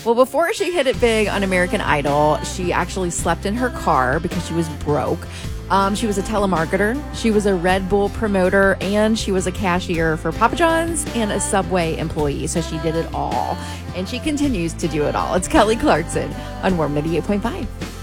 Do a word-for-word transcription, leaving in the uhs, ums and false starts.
Well, before she hit it big on American Idol, she actually slept in her car because she was broke. Um, she was a telemarketer, she was a Red Bull promoter, and she was a cashier for Papa John's and a Subway employee. So she did it all. And she continues to do it all. It's Kelly Clarkson on Warm ninety-eight point five.